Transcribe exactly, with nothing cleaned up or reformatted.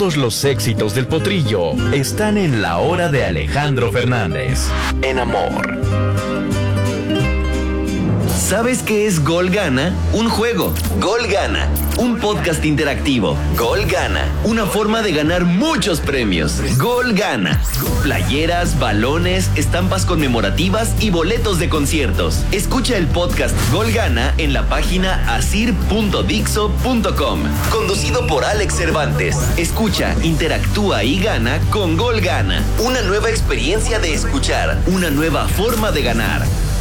Todos los éxitos del potrillo están en La Hora de Alejandro Fernández, en Amor. ¿Sabes qué es Gol Gana? Un juego. Gol Gana. Un podcast interactivo. Gol Gana. Una forma de ganar muchos premios. Gol Gana. Playeras, balones, estampas conmemorativas y boletos de conciertos. Escucha el podcast Gol Gana en la página asir punto dixo punto com. Conducido por Alex Cervantes. Escucha, interactúa y gana con Gol Gana. Una nueva experiencia de escuchar. Una nueva forma de ganar.